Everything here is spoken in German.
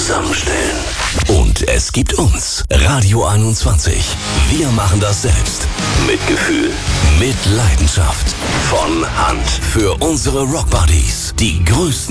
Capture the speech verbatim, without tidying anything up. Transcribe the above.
zusammenstellen. Und es gibt uns, Radio einundzwanzig. Wir machen das selbst. Mit Gefühl, mit Leidenschaft. Von Hand. Für unsere Rockbuddies. Die größten